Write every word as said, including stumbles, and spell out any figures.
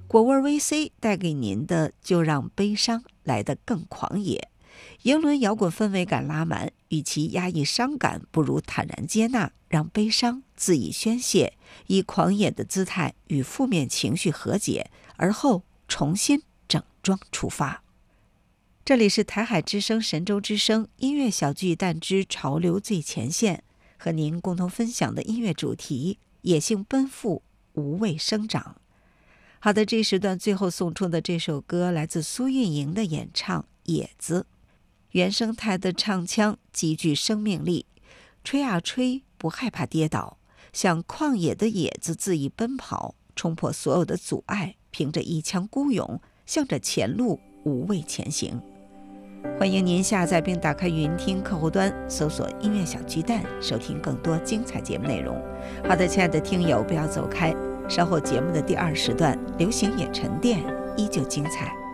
果味 V C 带给您的就让悲伤来得更狂野。英伦摇滚氛围感拉满，与其压抑伤感，不如坦然接纳，让悲伤恣意宣泄，以狂野的姿态与负面情绪和解，而后重新整装出发。这里是台海之声神州之声音乐小巨蛋之潮流最前线，和您共同分享的音乐主题：野性奔赴，无畏生长。好的，这时段最后送出的这首歌来自苏运莹的演唱《野子》，原生态的唱腔极具生命力，吹啊吹，不害怕跌倒，像旷野的野子恣意奔跑，冲破所有的阻碍，凭着一腔孤勇，向着前路无畏前行。欢迎您下载并打开云听客户端，搜索音乐小巨蛋，收听更多精彩节目内容。好的，亲爱的听友，不要走开，稍后节目的第二时段流行也沉淀依旧精彩。